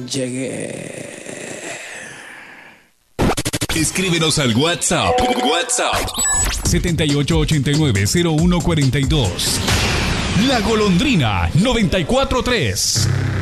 Llegué. Escríbenos al WhatsApp 7889-0142. La Golondrina 943.